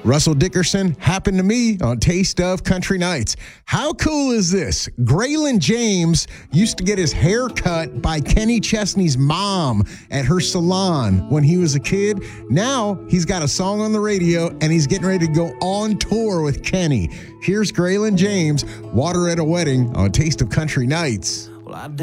Russell Dickerson happened to me on Taste of Country Nights. How cool is this? Graylin James used to get his hair cut by Kenny Chesney's mom at her salon when he was a kid. Now he's got a song on the radio and he's getting ready to go on tour with Kenny. Here's Graylin James, Water at a Wedding on Taste of Country Nights. Well,